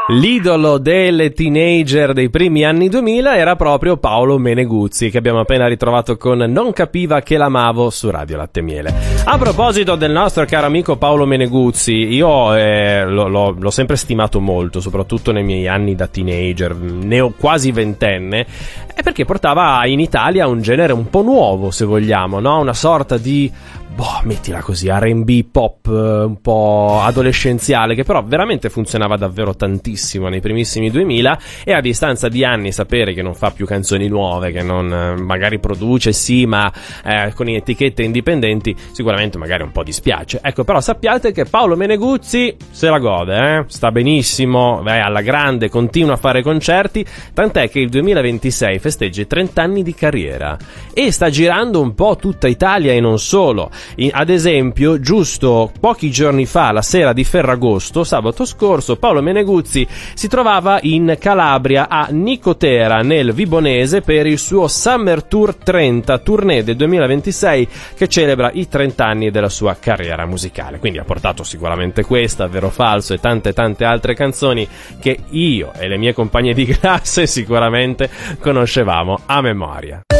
L'idolo delle teenager dei primi anni 2000 era proprio Paolo Meneguzzi, che abbiamo appena ritrovato con Non capiva che l'amavo su Radio Latte Miele. A proposito del nostro caro amico Paolo Meneguzzi, io l'ho sempre stimato molto, soprattutto nei miei anni da teenager, ne ho quasi ventenne, è perché portava in Italia un genere un po' nuovo, se vogliamo, no? Una sorta di... mettila così, R&B pop un po' adolescenziale, che però veramente funzionava davvero tantissimo nei primissimi 2000, e a distanza di anni sapere che non fa più canzoni nuove, che non magari produce sì, ma con etichette indipendenti, sicuramente magari un po' dispiace. Ecco, però sappiate che Paolo Meneguzzi se la gode, sta benissimo, alla grande, continua a fare concerti, tant'è che il 2026 festeggia i 30 anni di carriera e sta girando un po' tutta Italia e non solo. Ad esempio, giusto pochi giorni fa, la sera di Ferragosto, sabato scorso, Paolo Meneguzzi si trovava in Calabria a Nicotera, nel Vibonese, per il suo Summer Tour 30, tournée del 2026, che celebra i 30 anni della sua carriera musicale. Quindi ha portato sicuramente questa, Vero o Falso, e tante altre canzoni che io e le mie compagne di classe sicuramente conoscevamo a memoria.